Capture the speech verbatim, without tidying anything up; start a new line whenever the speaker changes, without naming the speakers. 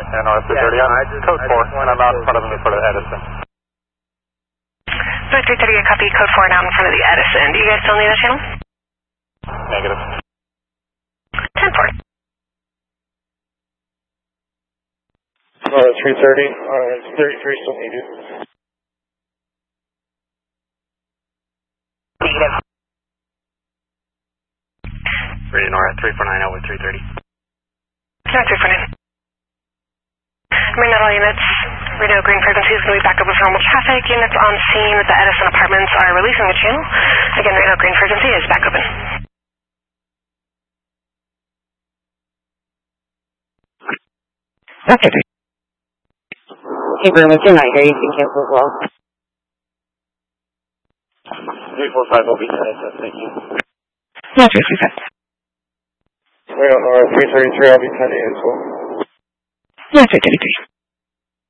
and North three thirty on code four, and I'm out in front of him in front of Edison.
North three thirty, I copy code four and out in front of the Edison. Do you guys still need a channel?
Negative.
ten four.
Uh, three thirty, uh, thirty-three still needed.
Negative.
Radio North three four nine out with three thirty.
North three four nine. Marine all units, radio green frequency is going to be back up with normal traffic. Units on scene at the Edison apartments are releasing the channel. Again, radio green frequency is back open.
Okay. Hey, Bruno, if you're not here, you can cancel as well.
three four five will be set, thank you.
No, three three five.
Radio North three thirty-three, I'll be ten as well.
No, three thirty-three.